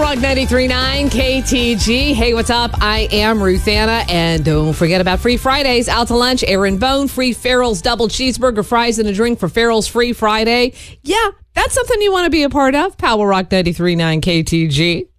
Rock 93.9 KTG. Hey, what's up? I am Ruthanna, and don't forget about Free Fridays. Out to lunch, Aaron Bone, free Farrell's double cheeseburger, fries, and a drink for Farrell's Free Friday. Yeah, that's something you want to be a part of. Power Rock 93.9 KTG.